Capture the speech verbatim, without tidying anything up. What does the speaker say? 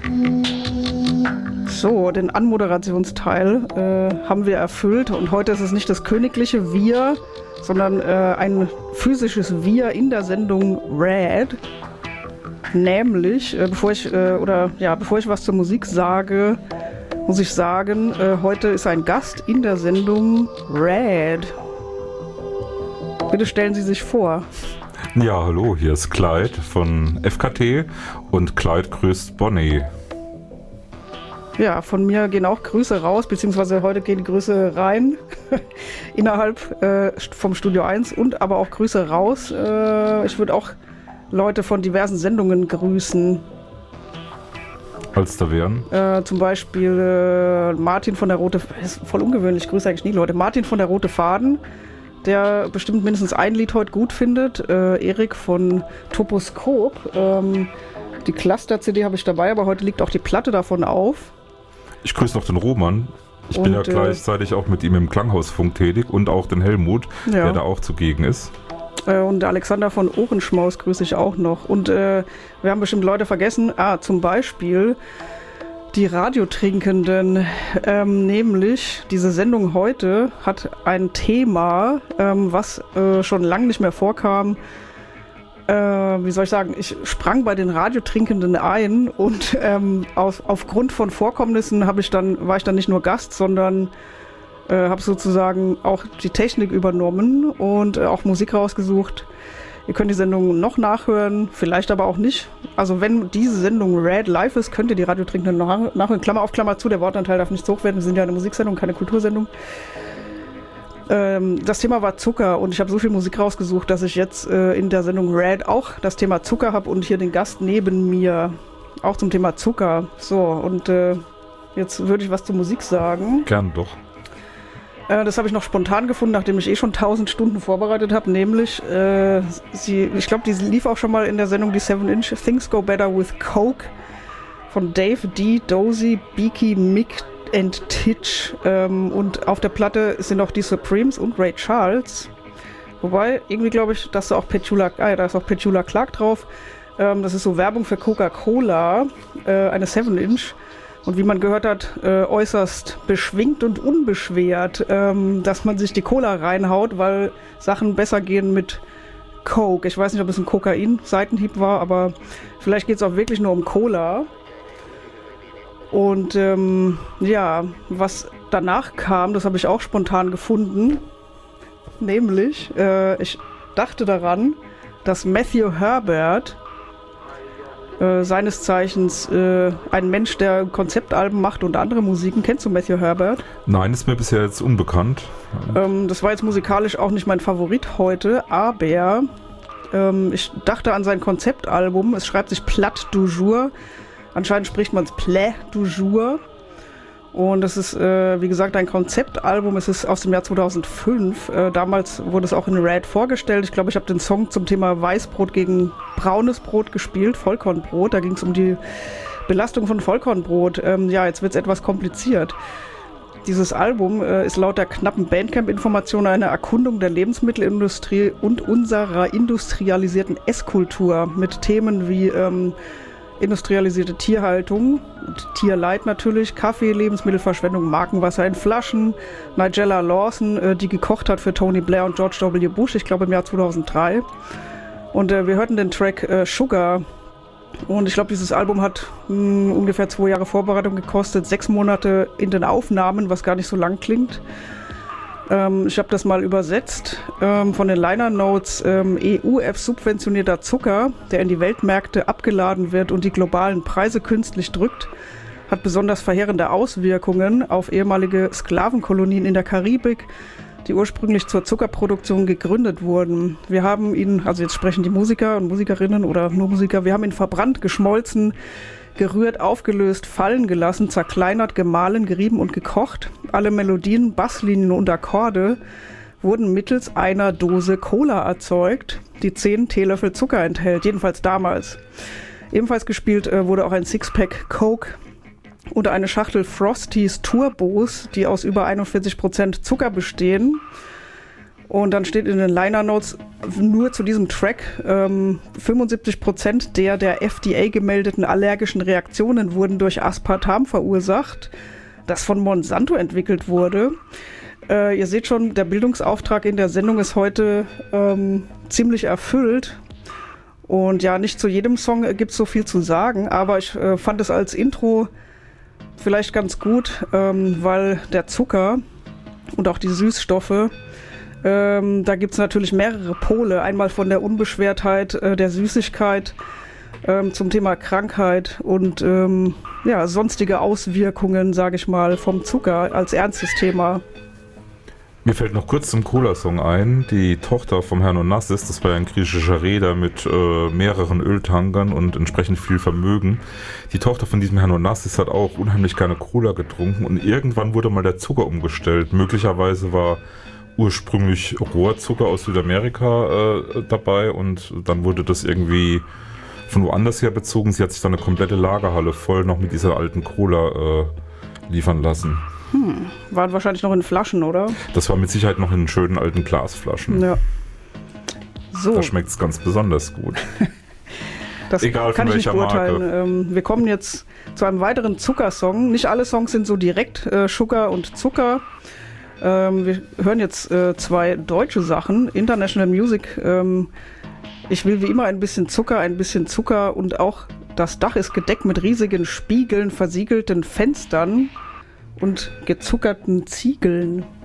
So, den Anmoderationsteil äh, haben wir erfüllt und heute ist es nicht das königliche Wir, sondern äh, ein physisches Wir in der Sendung Red. Nämlich, äh, bevor ich äh, oder ja, bevor ich was zur Musik sage, muss ich sagen, äh, heute ist ein Gast in der Sendung Red. Bitte stellen Sie sich vor. Ja, hallo, hier ist Clyde von F K T und Clyde grüßt Bonnie. Ja, von mir gehen auch Grüße raus, beziehungsweise heute gehen die Grüße rein innerhalb äh, vom Studio eins und aber auch Grüße raus. Äh, ich würde auch Leute von diversen Sendungen grüßen. Als da wären? Äh, zum Beispiel äh, Martin von der Rote, ist voll ungewöhnlich, ich grüße eigentlich nie Leute. Martin von der Rote Faden, der bestimmt mindestens ein Lied heute gut findet. Äh, Erik von Toposkop. Ähm, die Cluster-C D habe ich dabei, aber heute liegt auch die Platte davon auf. Ich grüße noch den Roman. Ich und, bin ja äh, gleichzeitig auch mit ihm im Klanghausfunk tätig und auch den Helmut, ja. der da auch zugegen ist. Äh, und Alexander von Ohrenschmaus grüße ich auch noch. Und äh, wir haben bestimmt Leute vergessen. Ah, zum Beispiel die Radiotrinkenden. Ähm, nämlich diese Sendung heute hat ein Thema, ähm, was äh, schon lange nicht mehr vorkam. Äh, wie soll ich sagen, ich sprang bei den Radiotrinkenden ein und ähm, auf, aufgrund von Vorkommnissen habe ich dann, war ich dann nicht nur Gast, sondern äh, habe sozusagen auch die Technik übernommen und äh, auch Musik rausgesucht. Ihr könnt die Sendung noch nachhören, vielleicht aber auch nicht. Also wenn diese Sendung Red live ist, könnt ihr die Radiotrinkenden noch nachhören. Klammer auf, Klammer zu, der Wortanteil darf nicht zu hoch werden. Wir sind ja eine Musiksendung, keine Kultursendung. Das Thema war Zucker und ich habe so viel Musik rausgesucht, dass ich jetzt äh, in der Sendung Red auch das Thema Zucker habe und hier den Gast neben mir auch zum Thema Zucker. So, und äh, jetzt würde ich was zur Musik sagen. Gern doch. Äh, das habe ich noch spontan gefunden, nachdem ich eh schon tausend Stunden vorbereitet habe, nämlich, äh, sie, ich glaube, die lief auch schon mal in der Sendung, die seven inch Things Go Better with Coke von Dave D, Dozy, Beaky, Mick and Titch, ähm, und auf der Platte sind auch die Supremes und Ray Charles. Wobei, irgendwie glaube ich, dass da auch Petula, ah, da ist auch Petula Clark drauf. Ähm, das ist so Werbung für Coca-Cola, äh, eine seven inch. Und wie man gehört hat, äh, äußerst beschwingt und unbeschwert, ähm, dass man sich die Cola reinhaut, weil Sachen besser gehen mit Coke. Ich weiß nicht, ob es ein Kokain-Seitenhieb war, aber vielleicht geht es auch wirklich nur um Cola. Und ähm, ja, was danach kam, das habe ich auch spontan gefunden. Nämlich, äh, ich dachte daran, dass Matthew Herbert, äh, seines Zeichens äh, ein Mensch, der Konzeptalben macht und andere Musiken. Kennst du Matthew Herbert? Nein, ist mir bisher jetzt unbekannt. Ähm, das war jetzt musikalisch auch nicht mein Favorit heute, aber ähm, ich dachte an sein Konzeptalbum. Es schreibt sich Plat du Jour. Anscheinend spricht man es Plat du Jour. Und das ist, äh, wie gesagt, ein Konzeptalbum. Es ist aus dem Jahr zweitausendfünf. Äh, damals wurde es auch in Red vorgestellt. Ich glaube, ich habe den Song zum Thema Weißbrot gegen braunes Brot gespielt, Vollkornbrot. Da ging es um die Belastung von Vollkornbrot. Ähm, ja, jetzt wird es etwas kompliziert. Dieses Album äh, ist laut der knappen Bandcamp-Information eine Erkundung der Lebensmittelindustrie und unserer industrialisierten Esskultur mit Themen wie ähm, industrialisierte Tierhaltung, Tierleid natürlich, Kaffee, Lebensmittelverschwendung, Markenwasser in Flaschen, Nigella Lawson, äh, die gekocht hat für Tony Blair und George W. Bush, ich glaube im Jahr zweitausenddrei. Und äh, wir hörten den Track äh, Sugar. Und ich glaube, dieses Album hat mh, ungefähr zwei Jahre Vorbereitung gekostet, sechs Monate in den Aufnahmen, was gar nicht so lang klingt. Ähm, ich habe das mal übersetzt ähm, von den Liner Notes. Ähm, E U F-subventionierter Zucker, der in die Weltmärkte abgeladen wird und die globalen Preise künstlich drückt, hat besonders verheerende Auswirkungen auf ehemalige Sklavenkolonien in der Karibik, die ursprünglich zur Zuckerproduktion gegründet wurden. Wir haben ihn, also jetzt sprechen die Musiker und Musikerinnen oder nur Musiker, wir haben ihn verbrannt, geschmolzen, gerührt, aufgelöst, fallen gelassen, zerkleinert, gemahlen, gerieben und gekocht. Alle Melodien, Basslinien und Akkorde wurden mittels einer Dose Cola erzeugt, die zehn Teelöffel Zucker enthält, jedenfalls damals. Ebenfalls gespielt äh, wurde auch ein Sixpack Coke oder eine Schachtel Frosties Turbos, die aus über einundvierzig Prozent Zucker bestehen. Und dann steht in den Liner Notes nur zu diesem Track, ähm, fünfundsiebzig Prozent der der F D A gemeldeten allergischen Reaktionen wurden durch Aspartam verursacht, das von Monsanto entwickelt wurde. Äh, ihr seht schon, der Bildungsauftrag in der Sendung ist heute ähm, ziemlich erfüllt. Und ja, nicht zu jedem Song gibt es so viel zu sagen, aber ich äh, fand es als Intro vielleicht ganz gut, ähm, weil der Zucker und auch die Süßstoffe, ähm, da gibt es natürlich mehrere Pole. Einmal von der Unbeschwertheit, äh, der Süßigkeit ähm, zum Thema Krankheit und ähm, ja, sonstige Auswirkungen, sage ich mal, vom Zucker als ernstes Thema. Mir fällt noch kurz zum Cola-Song ein, die Tochter vom Herrn Onassis, das war ja ein griechischer Reeder mit äh, mehreren Öltankern und entsprechend viel Vermögen. Die Tochter von diesem Herrn Onassis hat auch unheimlich gerne Cola getrunken und irgendwann wurde mal der Zucker umgestellt. Möglicherweise war ursprünglich Rohrzucker aus Südamerika äh, dabei und dann wurde das irgendwie von woanders her bezogen. Sie hat sich dann eine komplette Lagerhalle voll noch mit dieser alten Cola äh, liefern lassen. Hm, waren wahrscheinlich noch in Flaschen, oder? Das war mit Sicherheit noch in schönen alten Glasflaschen. Ja. So. Da schmeckt es ganz besonders gut. Das Egal kann von ich nicht welcher beurteilen. Marke. Ähm, wir kommen jetzt zu einem weiteren Zuckersong. Nicht alle Songs sind so direkt äh, Sugar und Zucker. Ähm, wir hören jetzt äh, zwei deutsche Sachen. International Music. Ähm, ich will wie immer ein bisschen Zucker, ein bisschen Zucker und auch das Dach ist gedeckt mit riesigen Spiegeln, versiegelten Fenstern und gezuckerten Ziegeln.